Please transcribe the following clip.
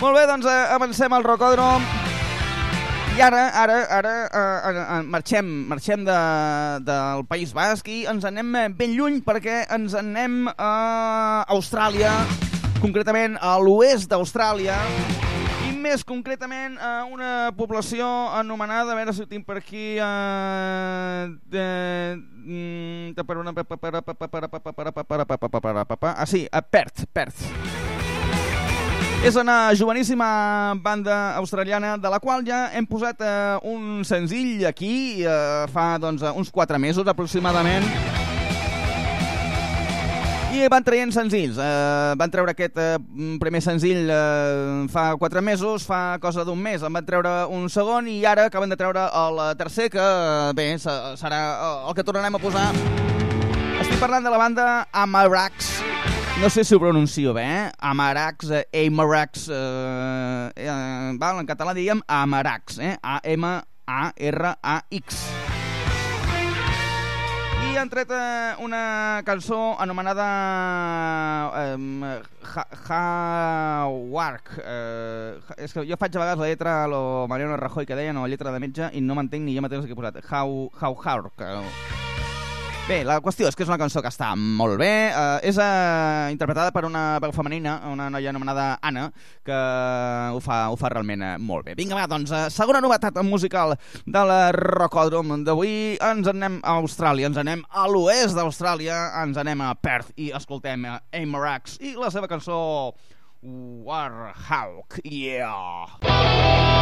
Molt bé, doncs avancem al rocòdrom. I ara marxem del País Basc i ens anem ben lluny perquè ens anem a Austràlia, concretament a l'oest d'Austràlia, i més concretament a una població anomenada, a veure si ho tinc per aquí, a Perth. És una joveníssima banda australiana de la qual ja hem posat un senzill aquí fa uns 4 mesos aproximadament, i van traient senzills. Van treure aquest primer senzill fa 4 mesos, fa cosa d'un mes en van treure un segon i ara acaben de treure el tercer, que bé, serà el que tornarem a posar. Estic parlant de la banda Amarax. No sé si ho pronuncio bé, Amarax, Amarax, en català diríem Amarax, A-M-A-R-A-X. I han tret una cançó anomenada Hawark. És que jo faig a vegades la lletra a lo Mariano Rajoy, que deien, o la lletra de metge, i no m'entenc ni jo mateix que he posat. Hawark. Bé, la qüestió és que és una cançó que està molt bé, és interpretada per una veu femenina, una noia anomenada Anna, que ho fa realment molt bé. Vinga, va, doncs, segona novetat musical de la Rocòdrom d'avui. Ens anem a Austràlia, ens anem a l'oest d'Austràlia, ens anem a Perth i escoltem Amarax i la seva cançó Warhawk. Yeah!